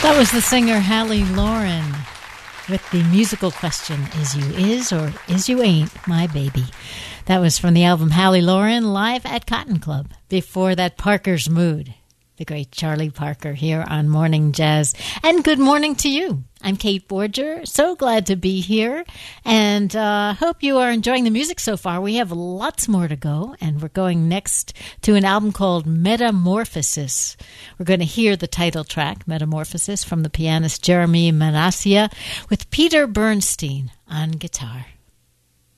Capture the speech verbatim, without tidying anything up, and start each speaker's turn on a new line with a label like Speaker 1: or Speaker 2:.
Speaker 1: That was the singer Hallie Lauren with the musical question, Is You Is or Is You Ain't My Baby? That was from the album Hallie Lauren live at Cotton Club. Before that, Parker's Mood, the great Charlie Parker here on Morning Jazz. And good morning to you. I'm Kate Borger. So glad to be here, and uh, hope you are enjoying the music so far. We have lots more to go, and we're going next to an album called Metamorphosis. We're going to hear the title track, Metamorphosis, from the pianist Jeremy Manasseh with Peter Bernstein on guitar.